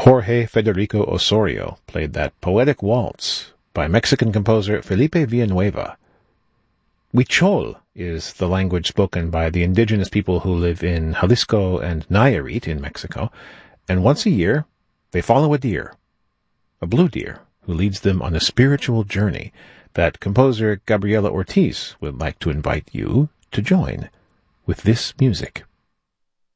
Jorge Federico Osorio played that poetic waltz by Mexican composer Felipe Villanueva. Huichol is the language spoken by the indigenous people who live in Jalisco and Nayarit in Mexico, and once a year they follow a deer, a blue deer, who leads them on a spiritual journey that composer Gabriela Ortiz would like to invite you to join with this music.